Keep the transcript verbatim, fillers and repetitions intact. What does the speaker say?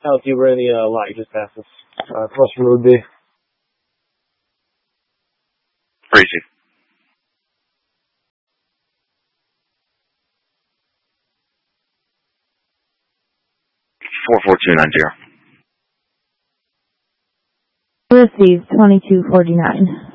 Altitude, we're in the uh, lot you just passed us. Uh, across from Road B. Crazy. four four two nine zero. Received twenty-two forty-nine.